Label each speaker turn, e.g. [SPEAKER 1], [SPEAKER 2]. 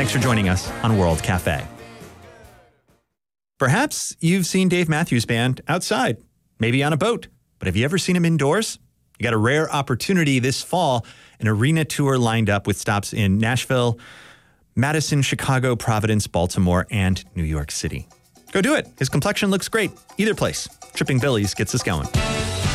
[SPEAKER 1] Thanks for joining us on World Cafe. Perhaps you've seen Dave Matthews Band outside, maybe on a boat, but have you ever seen him indoors? You got a rare opportunity this fall, an arena tour lined up with stops in Nashville, Madison, Chicago, Providence, Baltimore, and New York City. Go do it. His complexion looks great. Either place. Tripping Billies gets us going.